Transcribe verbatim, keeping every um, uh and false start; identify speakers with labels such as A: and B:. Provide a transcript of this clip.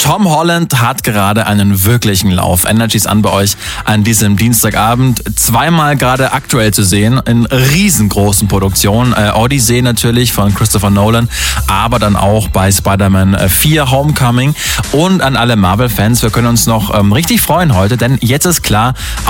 A: Tom Holland hat gerade einen wirklichen Lauf. Energy ist an bei euch an diesem Dienstagabend. Zweimal gerade aktuell zu sehen in riesengroßen Produktionen. Äh, Odyssey natürlich von Christopher Nolan, aber dann auch bei Spider-Man vier Homecoming. Und an alle Marvel-Fans, wir können uns noch ähm, richtig freuen heute, denn jetzt ist klar,